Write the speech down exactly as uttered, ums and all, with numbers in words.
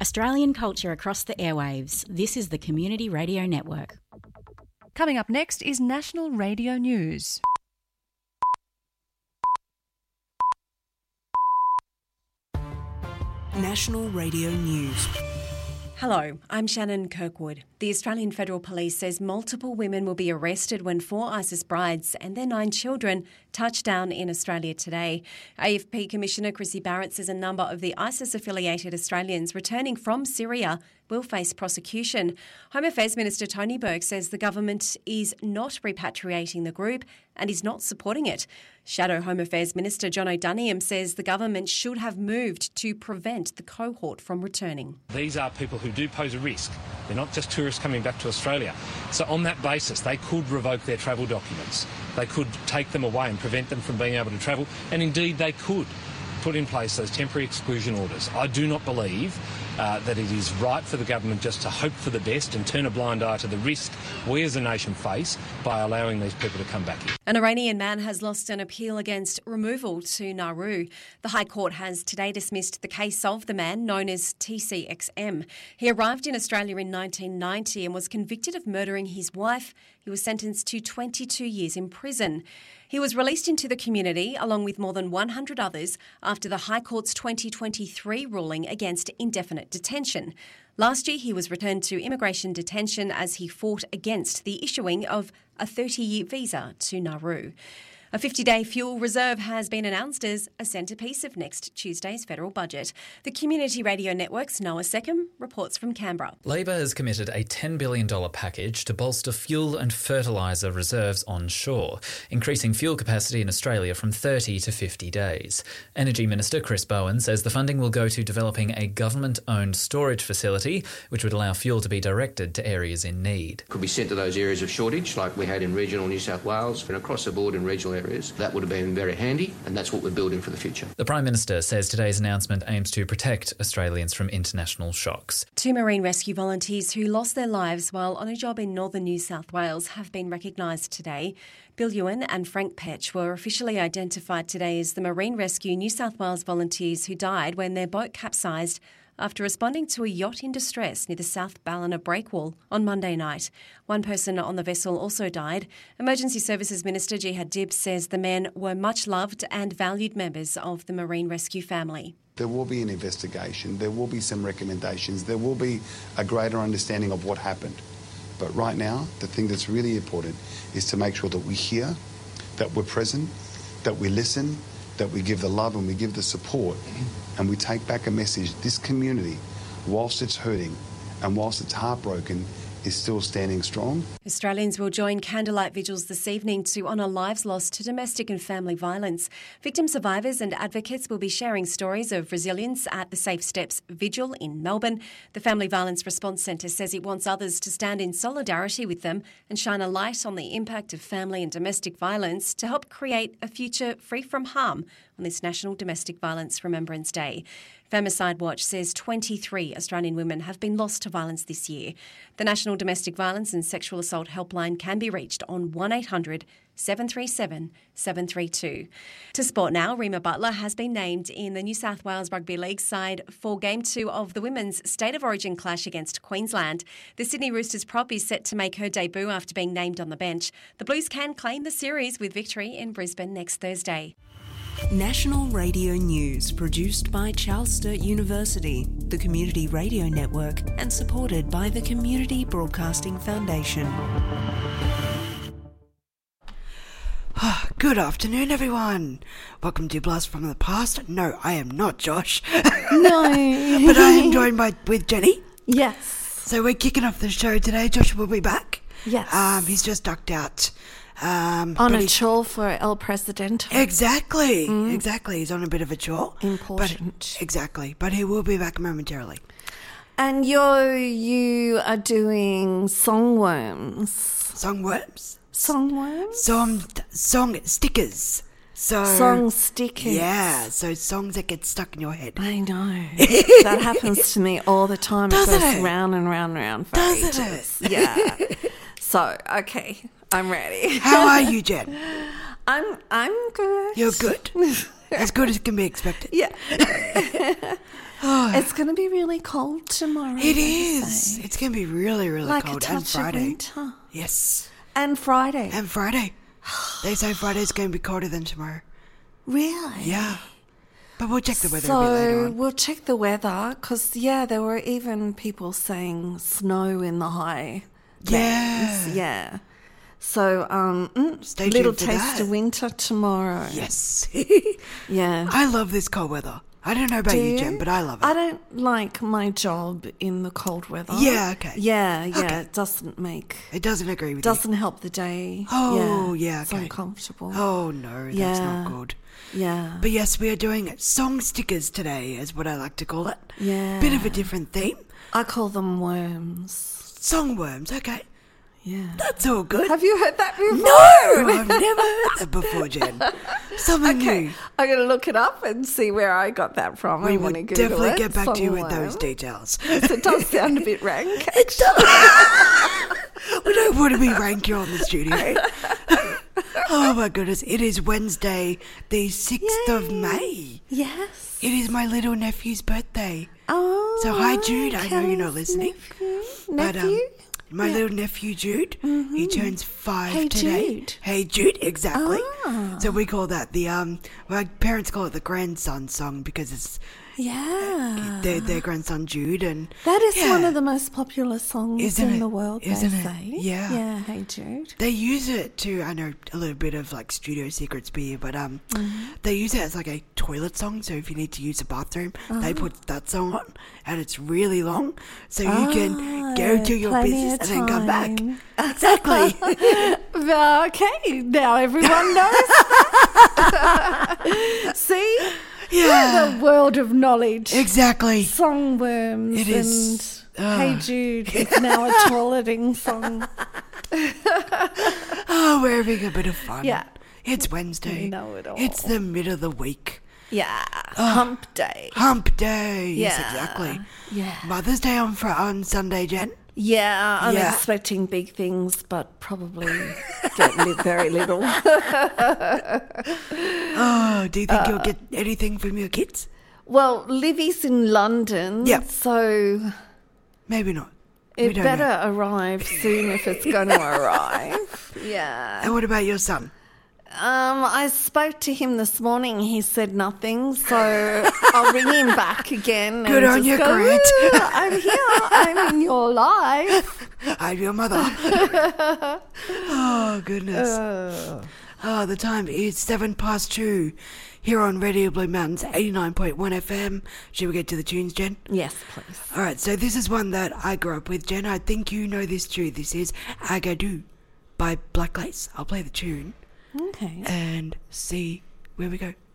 Australian culture across the airwaves. This is the Community Radio Network. Coming up next is National Radio News. National Radio News. Hello, I'm Shannon Kirkwood. The Australian Federal Police says multiple women will be arrested when four ISIS brides and their nine children touch down in Australia today. A F P Commissioner Chrissy Barrett says a number of the ISIS-affiliated Australians returning from Syria will face prosecution. Home Affairs Minister Tony Burke says the government is not repatriating the group and is not supporting it. Shadow Home Affairs Minister John O'Duniam says the government should have moved to prevent the cohort from returning. These are people who do pose a risk. They're not just tourists coming back to Australia. So on that basis, they could revoke their travel documents. They could take them away and prevent them from being able to travel. And indeed, they could put in place those temporary exclusion orders. I do not believe uh, that it is right for the government just to hope for the best and turn a blind eye to the risk we as a nation face by allowing these people to come back here. An Iranian man has lost an appeal against removal to Nauru. The High Court has today dismissed the case of the man known as T C X M. He arrived in Australia in nineteen ninety and was convicted of murdering his wife. He was sentenced to twenty-two years in prison. He was released into the community along with more than one hundred others after the High Court's twenty twenty-three ruling against indefinite detention. Last year, he was returned to immigration detention as he fought against the issuing of a thirty-year visa to Nauru. A fifty-day fuel reserve has been announced as a centrepiece of next Tuesday's federal budget. The Community Radio Network's Noah Seckham reports from Canberra. Labor has committed a ten billion dollars package to bolster fuel and fertiliser reserves onshore, increasing fuel capacity in Australia from thirty to fifty days. Energy Minister Chris Bowen says the funding will go to developing a government-owned storage facility, which would allow fuel to be directed to areas in need. Could be sent to those areas of shortage like we had in regional New South Wales and across the board in regional areas. That would have been very handy, and that's what we're building for the future. The Prime Minister says today's announcement aims to protect Australians from international shocks. Two marine rescue volunteers who lost their lives while on a job in northern New South Wales have been recognised today. Bill Ewan and Frank Petch were officially identified today as the Marine Rescue New South Wales volunteers who died when their boat capsized after responding to a yacht in distress near the South Ballina breakwall on Monday night. One person on the vessel also died. Emergency Services Minister Jihad Dibs says the men were much loved and valued members of the Marine Rescue family. There will be an investigation, there will be some recommendations, there will be a greater understanding of what happened. But right now, the thing that's really important is to make sure that we hear, that we're present, that we listen, that we give the love and we give the support, and we take back a message. This community, whilst it's hurting and whilst it's heartbroken, is still standing strong. Australians will join candlelight vigils this evening to honour lives lost to domestic and family violence. Victim survivors and advocates will be sharing stories of resilience at the Safe Steps Vigil in Melbourne. The Family Violence Response Centre says it wants others to stand in solidarity with them and shine a light on the impact of family and domestic violence to help create a future free from harm on this National Domestic Violence Remembrance Day. Femicide Watch says twenty-three Australian women have been lost to violence this year. The National Domestic Violence and Sexual Assault Helpline can be reached on one eight hundred seven three seven seven three two. To sport now, Rima Butler has been named in the New South Wales Rugby League side for Game two of the Women's State of Origin clash against Queensland. The Sydney Roosters prop is set to make her debut after being named on the bench. The Blues can claim the series with victory in Brisbane next Thursday. National Radio News, produced by Charles Sturt University, the Community Radio Network, and supported by the Community Broadcasting Foundation. Good afternoon, everyone. Welcome to Blast from the Past. No, I am not Josh. No. But I am joined by with Jenny. Yes. So we're kicking off the show today. Josh will be back. Yes. Um, he's just ducked out. Um, on a chore for El Presidente. Exactly. Mm. Exactly. He's on a bit of a chore. Important. But, exactly. But he will be back momentarily. And you you are doing songworms. Songworms? Songworms? Song, song stickers. So Song stickers. Yeah, so songs that get stuck in your head. I know. That happens to me all the time. Does it goes it? round and round and round. For Does ages. it? Yeah. So, okay, I'm ready. How are you, Jen? I'm I'm good. You're good? As good as can be expected. Yeah. It's going to be really cold tomorrow. It is. It's going to be really, really like cold. a touch And Friday. of winter. Yes. And Friday. And Friday. They say Friday's going to be colder than tomorrow. Really? Yeah. But we'll check the weather so a bit later on. We'll check the weather because, yeah, there were even people saying snow in the high bands. Yeah. Yeah. So, um, mm, Stay little tuned for taste that. of winter tomorrow. Yes. Yeah. I love this cold weather. I don't know about Do you, you? Jen, but I love it. I don't like my job in the cold weather. Yeah, okay. Yeah, yeah. Okay. It doesn't make... It doesn't agree with doesn't help the day. Oh, yeah, It's okay. uncomfortable. you. Oh, no, that's Yeah. not good. Yeah. But yes, we are doing song stickers today, is what I like to call it. Yeah. Bit of a different theme. I call them worms. Song worms, okay. Yeah. That's all good. Have you heard that before? No, I've never heard that before, Jen. Something Okay, new. I'm going to look it up and see where I got that from. We I will want to Google definitely it. get back to you with somewhere. those details. It does sound a bit rank. It does. We don't want to be rank here on the studio. Oh my goodness, it is Wednesday, the sixth of May. Yes. It is my little nephew's birthday. Oh. So hi Jude, I know you're not Kelly's listening. Nephew? But, um, Nephew? my Yeah. little nephew Jude, he turns five Hey, today. Jude. Hey Jude, exactly. Ah. So we call that the um my parents call it the grandson song because it's Yeah. their their grandson Jude, and That is yeah. one of the most popular songs Isn't in it? the world, Isn't they it? say. Yeah. Yeah, Hey Jude. They use it to, I know a little bit of like studio secrets beer, but um, they use it as like a toilet song. So if you need to use the bathroom, they put that song on, and it's really long, so you can go do your plenty business of and then come back. time. Exactly. Okay, now everyone knows. See? Yeah. The world of knowledge. Exactly. Songworms It is. and uh, Hey Jude is now a toileting song. Oh, we're having a bit of fun. Yeah. It's Wednesday. We know it all. It's the mid of the week. Yeah. Hump day. Hump day. Yes, Yeah. exactly. Yeah. Mother's Day on Fri on Sunday, Jen. Yeah, I'm Yeah. expecting big things, but probably get li- very little. Oh, do you think Uh, you'll get anything from your kids? Well, Livy's in London, Yep. so Maybe not. We it don't better know. arrive soon if it's going to arrive. Yeah. And what about your son? Um, I spoke to him this morning. He said nothing, so I'll ring him back again. Good and on just you, go, Grant. "Ooh, I'm here. I'm in your life. I'm your mother. Oh, goodness. Oh, the time is seven past two here on Radio Blue Mountains, eighty-nine point one F M. Should we get to the tunes, Jen? Yes, please. All right, so this is one that I grew up with, Jen. I think you know this tune. This is Agadoo by Black Lace. I'll play the tune Okay. and see where we go.